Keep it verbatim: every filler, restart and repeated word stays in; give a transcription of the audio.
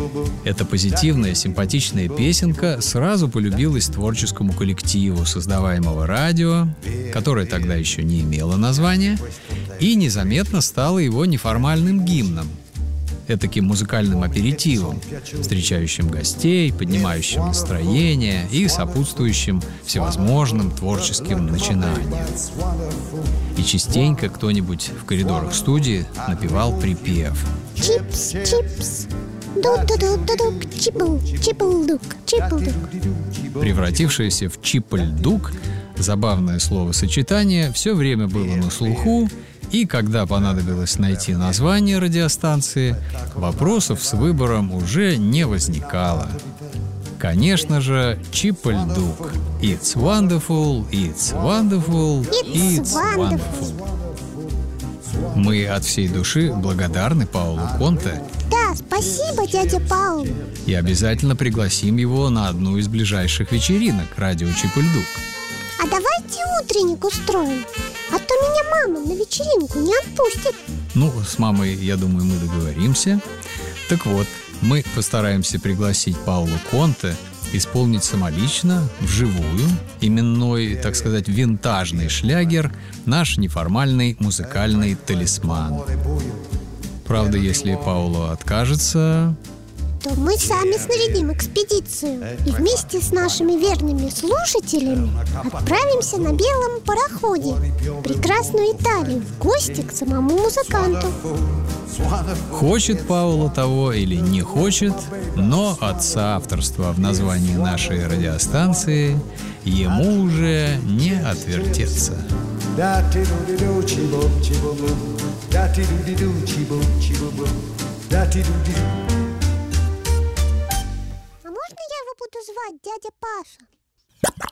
Эта позитивная, симпатичная песенка сразу полюбилась творческому коллективу создаваемого радио, которое тогда еще не имело названия, и незаметно стало его неформальным гимном, этаким музыкальным аперитивом, встречающим гостей, поднимающим настроение и сопутствующим всевозможным творческим начинаниям. И частенько кто-нибудь в коридорах студии напевал припев. Чипс, чипс, ду-ду-ду-ду-дук, чипл, чипл-дук, чипл-дук. Превратившееся в чипль-дук, забавное словосочетание все время было на слуху, и когда понадобилось найти название радиостанции, вопросов с выбором уже не возникало. Конечно же, чипль-дук. It's wonderful, it's wonderful, it's wonderful. Мы от всей души благодарны Паулу Конте. Да, спасибо, дядя Паул. И обязательно пригласим его на одну из ближайших вечеринок радио Чипль-дук. А давайте утренник устроим, а то меня мама на вечеринку не отпустит. Ну, с мамой, я думаю, мы договоримся. Так вот, мы постараемся пригласить Паулу Конте исполнить самолично, вживую, именной, так сказать, винтажный шлягер, наш неформальный музыкальный талисман. Правда, если Пауло откажется, то мы сами снарядим экспедицию и вместе с нашими верными слушателями отправимся на белом пароходе в прекрасную Италию в гости к самому музыканту. Хочет Пауло того или не хочет, но от соавторства в названии нашей радиостанции ему уже не отвертеться. А можно я его буду звать дядя Паша?